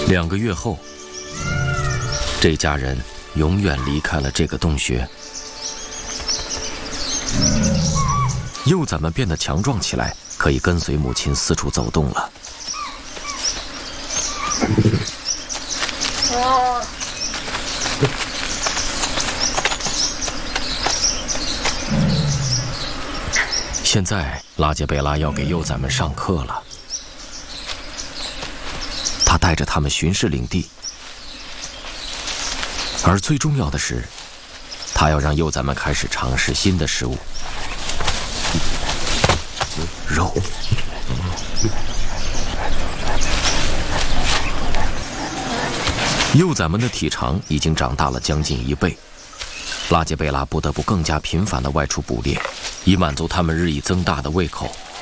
2个月后，这家人永远离开了这个洞穴。幼崽们变得强壮起来，可以跟随母亲四处走动了。现在，拉杰贝拉要给幼崽们上课了。他带着他们巡视领地，而最重要的是，他要让幼崽们开始尝试新的食物。肉。幼崽们的体长已经长大了将近1倍，拉杰贝拉不得不更加频繁地外出捕猎，以满足他们日益增大的胃口。